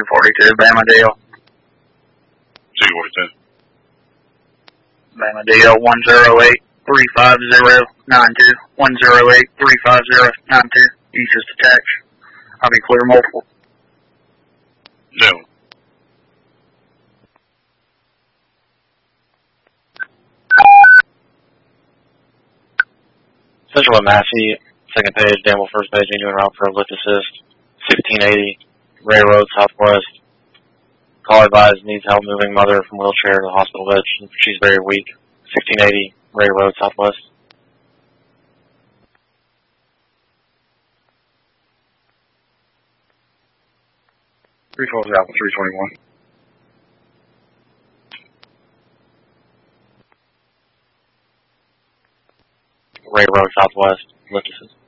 242, Bamadale. 242. Bamadale 108-350-92. 108-350-92. East is detached. I'll be clear multiple. No. Central and Massey, second page, Danville first page, genuine route for lift assist. 1680, Ray Road Southwest. Call advised, needs help moving mother from wheelchair to the hospital bed. She's very weak. 1680, Ray Road Southwest. 3-4's out for 321. Ray Road Southwest, lift assist.